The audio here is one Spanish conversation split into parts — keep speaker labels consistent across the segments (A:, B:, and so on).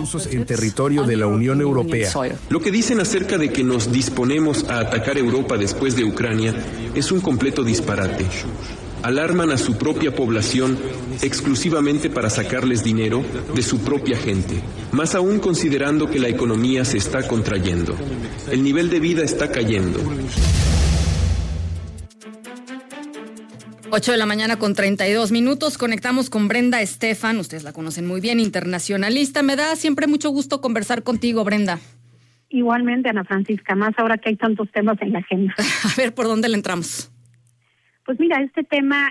A: rusos en territorio de la Unión Europea.
B: Lo que dicen acerca de que nos disponemos a atacar Europa después de Ucrania es un completo disparate. Alarman a su propia población exclusivamente para sacarles dinero de su propia gente, más aún considerando que la economía se está contrayendo. El nivel de vida está cayendo.
C: 8 de la mañana con 32 minutos. Conectamos con Brenda Estefan. Ustedes la conocen muy bien, internacionalista. Me da siempre mucho gusto conversar contigo, Brenda.
D: Igualmente, Ana Francisca, más ahora que hay tantos temas en la agenda.
C: A ver, ¿por dónde le entramos?
D: Pues mira, este tema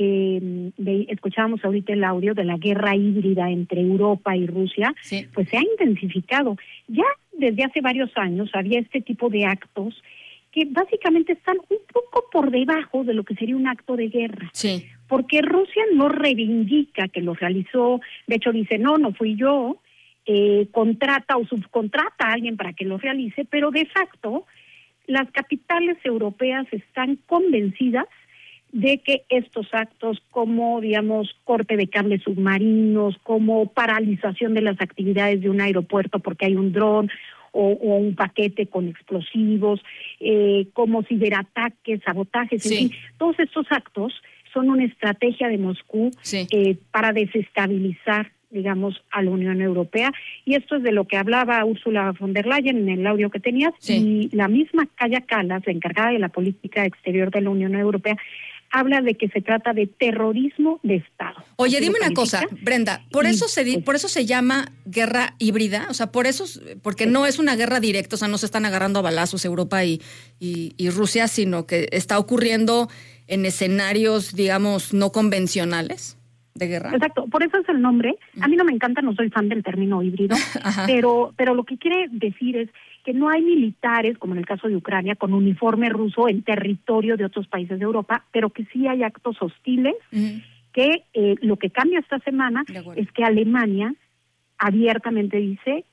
D: escuchábamos ahorita el audio de la guerra híbrida entre Europa y Rusia, sí, pues se ha intensificado. Ya desde hace varios años había este tipo de actos que básicamente están un poco por debajo de lo que sería un acto de guerra.
C: Sí.
D: Porque Rusia no reivindica que lo realizó, de hecho dice, no fui yo, contrata o subcontrata a alguien para que lo realice, pero de facto las capitales europeas están convencidas de que estos actos como, digamos, corte de cables submarinos, como paralización de las actividades de un aeropuerto porque hay un dron o un paquete con explosivos, como ciberataques, sabotajes,
C: sí,
D: en fin, todos estos actos son una estrategia de Moscú, sí, para desestabilizar, digamos, a la Unión Europea, y esto es de lo que hablaba Ursula von der Leyen en el audio que tenías, sí, y la misma Kaja Kallas, la encargada de la política exterior de la Unión Europea, habla de que se trata de terrorismo de Estado.
C: Oye, dime una cosa, Brenda, por eso se llama guerra híbrida, o sea, porque no es una guerra directa, o sea, no se están agarrando a balazos Europa y Rusia, sino que está ocurriendo en escenarios, digamos, no convencionales de guerra.
D: Exacto, por eso es el nombre. A mí no me encanta, no soy fan del término híbrido, pero lo que quiere decir es que no hay militares, como en el caso de Ucrania, con uniforme ruso en territorio de otros países de Europa, pero que sí hay actos hostiles, que lo que cambia esta semana es que Alemania abiertamente dice,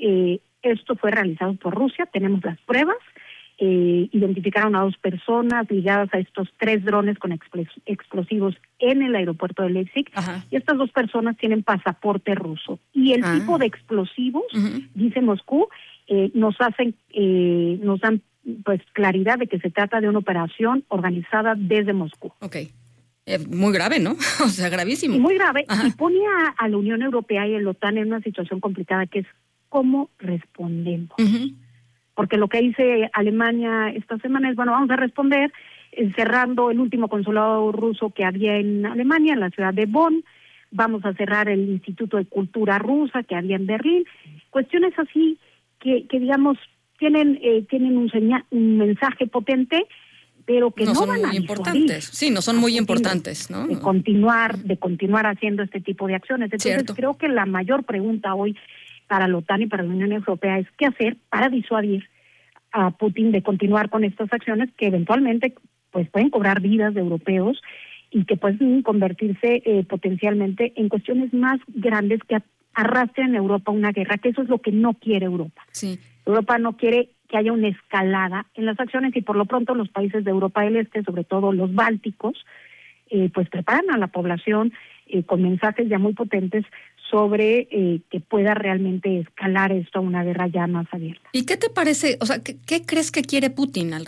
D: esto fue realizado por Rusia, tenemos las pruebas, identificaron a 2 personas ligadas a estos 3 drones con explosivos en el aeropuerto de Leipzig, y estas 2 personas tienen pasaporte ruso. Y el tipo de explosivos, dice Moscú, nos dan pues claridad de que se trata de una operación organizada desde Moscú.
C: Okay. Muy grave, ¿no? O sea, gravísimo.
D: Y muy grave, y pone a la Unión Europea y a la OTAN en una situación complicada que es ¿cómo respondemos? Porque lo que dice Alemania esta semana es, bueno, vamos a responder cerrando el último consulado ruso que había en Alemania, en la ciudad de Bonn, vamos a cerrar el Instituto de Cultura Rusa que había en Berlín, cuestiones así que digamos, tienen un mensaje potente, pero que no van a
C: importantes. Sí, no son muy importantes, ¿no?
D: De continuar haciendo este tipo de acciones. Entonces, creo que la mayor pregunta hoy para la OTAN y para la Unión Europea es qué hacer para disuadir a Putin de continuar con estas acciones que eventualmente pues pueden cobrar vidas de europeos y que pueden convertirse potencialmente en cuestiones más grandes que arrastren a Europa a una guerra, que eso es lo que no quiere Europa.
C: Sí.
D: Europa no quiere que haya una escalada en las acciones y por lo pronto los países de Europa del Este, sobre todo los bálticos, pues preparan a la población con mensajes ya muy potentes sobre que pueda realmente escalar esto a una guerra ya más abierta.
C: ¿Y qué te parece? O sea, ¿qué crees que quiere Putin al